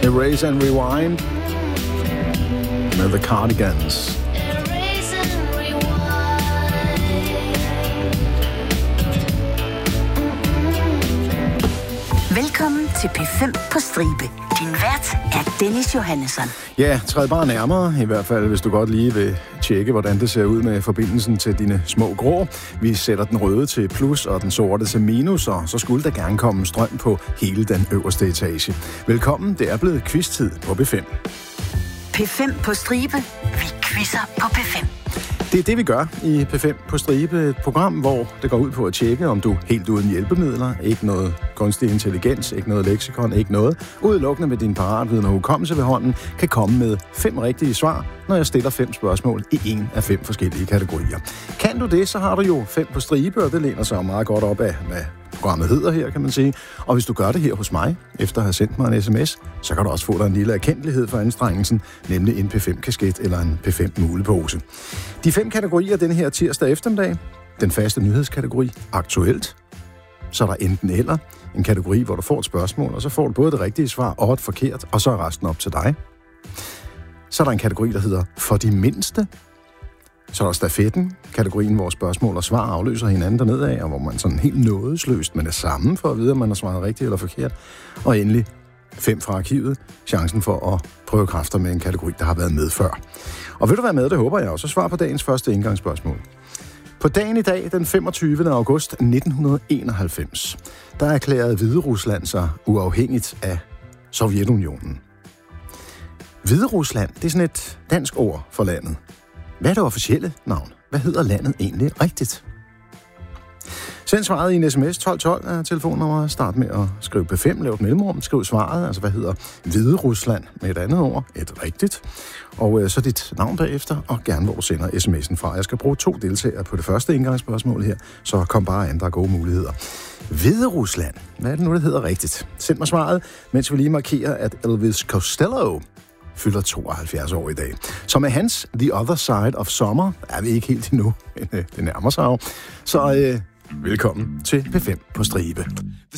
Erase and Rewind med The Cardigans. Velkommen til P5 på Stribe. Din vært er Dennis Johannesson. Ja, træd bare nærmere, i hvert fald hvis du godt lige vil tjekke, hvordan det ser ud med forbindelsen til dine små grå. Vi sætter den røde til plus og den sorte til minus, og så skulle der gerne komme strøm på hele den øverste etage. Velkommen, det er blevet quiz-tid på P5. P5 på Stribe. Vi quizzer på P5. Det er det, vi gør i P5 på Stribe, et program, hvor det går ud på at tjekke, om du helt uden hjælpemidler, ikke noget kunstig intelligens, ikke noget leksikon, ikke noget, udelukkende med din paratviden og hukommelse ved hånden, kan komme med 5 rigtige svar, når jeg stiller 5 spørgsmål i en af 5 forskellige kategorier. Kan du det, så har du jo 5 på Stribe, og det læner sig meget godt op af, hvad programmet hedder her, kan man sige. Og hvis du gør det her hos mig, efter at have sendt mig en sms, så kan du også få dig en lille erkendelighed for anstrengelsen, nemlig en P5-kasket eller en P5-mulepose. De 5 kategorier den her tirsdag eftermiddag. Den faste nyhedskategori, aktuelt. Så er der enten eller, en kategori, hvor du får et spørgsmål, og så får du både det rigtige svar og et forkert, og så er resten op til dig. Så er der en kategori, der hedder for de mindste. Så er der stafetten, kategorien, hvor spørgsmål og svar afløser hinanden dernede af, og hvor man sådan helt nådesløst med det samme for at vide, om man har svaret rigtigt eller forkert. Og endelig 5 fra arkivet, chancen for at prøve kræfter med en kategori, der har været med før. Og vil du være med, det håber jeg også, svar på dagens første indgangsspørgsmål. På dagen i dag, den 25. august 1991, der erklærede Hviderusland sig uafhængigt af Sovjetunionen. Hviderusland, det er sådan et dansk ord for landet. Hvad er det officielle navn? Hvad hedder landet egentlig rigtigt? Send svaret i en sms 1212 af telefonnummeret. Start med at skrive P5, lav et mellemrum, skriv svaret, altså hvad hedder Hviderusland med et andet ord, et rigtigt. Og så dit navn bagefter, og gerne hvor du sender sms'en fra. Jeg skal bruge 2 deltagere på det første indgangsspørgsmål her, så kom bare an, der er gode muligheder. Hviderusland, hvad er det nu, det hedder rigtigt? Send mig svaret, mens vi lige markerer, at Elvis Costello fylder 72 år i dag. Så med hans The Other Side of Summer er vi ikke helt endnu, men det nærmer sig jo. Så velkommen til P5 på Stribe.